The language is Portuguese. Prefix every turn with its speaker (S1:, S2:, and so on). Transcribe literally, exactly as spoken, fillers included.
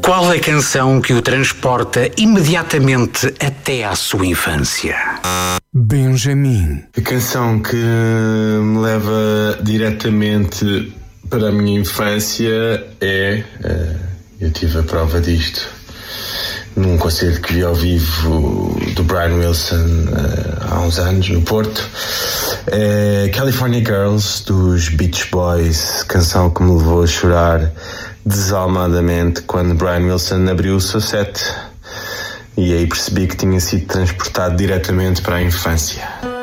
S1: Qual a canção que o transporta imediatamente até à sua infância?
S2: Benjamin.
S3: A canção que me leva diretamente para a minha infância é... Uh, eu tive a prova disto num concerto que vi ao vivo do Brian Wilson uh, há uns anos, no Porto. É California Girls, dos Beach Boys, canção que me levou a chorar desalmadamente quando Brian Wilson abriu o seu set. E aí percebi que tinha sido transportado diretamente para a infância.